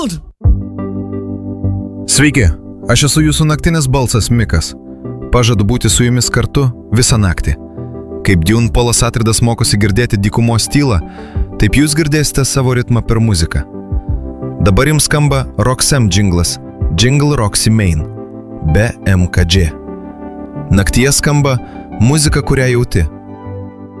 Sveiki, aš esu jūsų naktinis balsas Mikas. Pažadu būti su jumis kartu visą naktį. Kaip Dune Polas Atridas mokosi girdėti dykumos tylą, taip jūs girdėsite savo ritmą per muziką. Dabar jums skamba Roxem džinglas, Jingle Roxy Main, be MKG. Naktyje skamba muzika, kurią jauti.